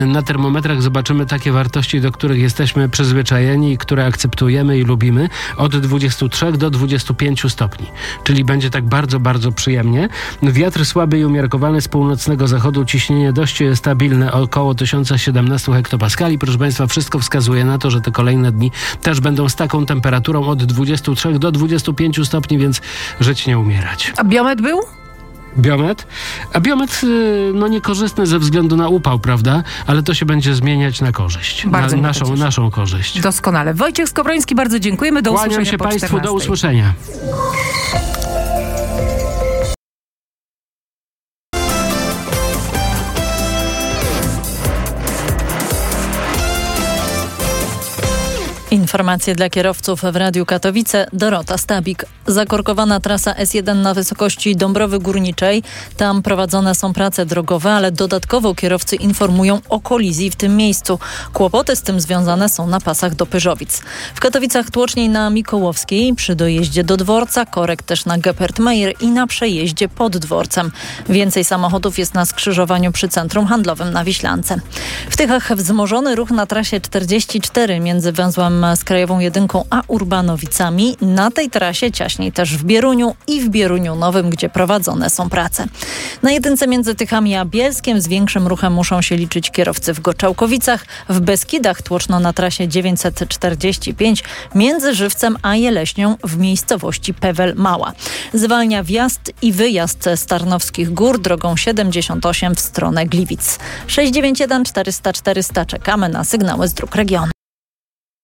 Na termometrach zobaczymy takie wartości, do których jesteśmy przyzwyczajeni i które akceptujemy i lubimy, od 23 do 25 stopni. Czyli będzie tak bardzo, bardzo przyjemnie. Wiatr słaby i umiarkowany z północnego zachodu, ciśnienie dość stabilne, około 1017 hektopaskali. Proszę Państwa, wszystko wskazuje na to, że te kolejne dni też będą z taką temperaturą od 23 do 25 stopni, więc żyć nie umierać. A biometr był? Biometr? A biometr niekorzystny ze względu na upał, prawda? Ale to się będzie zmieniać na korzyść. Bardzo Na mnie to cieszy. naszą korzyść. Doskonale. Wojciech Skowroński, bardzo dziękujemy. Do usłyszenia Kłaniam się po Państwu, 14. do usłyszenia. Informacje dla kierowców w Radiu Katowice. Dorota Stabik. Zakorkowana trasa S1 na wysokości Dąbrowy Górniczej. Tam prowadzone są prace drogowe, ale dodatkowo kierowcy informują o kolizji w tym miejscu. Kłopoty z tym związane są na pasach do Pyżowic. W Katowicach tłoczniej na Mikołowskiej, przy dojeździe do dworca, korek też na Geppert-Meyer i na przejeździe pod dworcem. Więcej samochodów jest na skrzyżowaniu przy Centrum Handlowym na Wiślance. W Tychach wzmożony ruch na trasie 44 między węzłem z Krajową Jedynką a Urbanowicami. Na tej trasie ciaśniej też w Bieruniu i w Bieruniu Nowym, gdzie prowadzone są prace. Na jedynce między Tychami a Bielskiem z większym ruchem muszą się liczyć kierowcy w Goczałkowicach. W Beskidach tłoczno na trasie 945 między Żywcem a Jeleśnią w miejscowości Pewel Mała. Zwalnia wjazd i wyjazd z Tarnowskich Gór drogą 78 w stronę Gliwic. 691 400 400 czekamy na sygnały z dróg regionu.